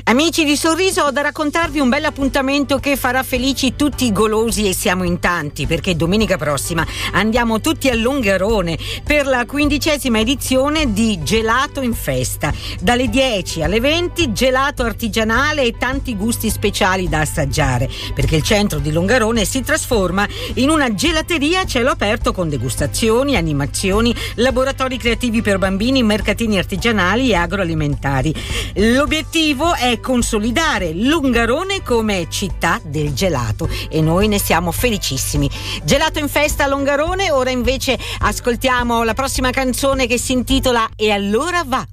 Amici di Sorriso, ho da raccontarvi un bel appuntamento che farà felici tutti i golosi, e siamo in tanti, perché domenica prossima andiamo tutti a Longarone per la 15ª edizione di Gelato in Festa. Dalle 10 alle 20 gelato artigianale e tanti gusti speciali da assaggiare, perché il centro di Longarone si trasforma in una gelateria a cielo aperto con degustazioni, animazioni, laboratori creativi per bambini, mercatini artigianali e agroalimentari. L'obiettivo è consolidare Longarone come città del gelato e noi ne siamo felicissimi. Gelato in Festa a Longarone. Ora invece ascoltiamo la prossima canzone che si intitola E allora va.